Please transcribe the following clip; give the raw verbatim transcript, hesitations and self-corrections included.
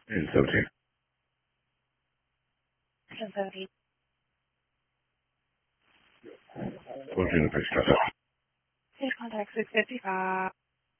ten seventeen. ten seventeen. fourteen to fix contact. Please contact six fifty-five.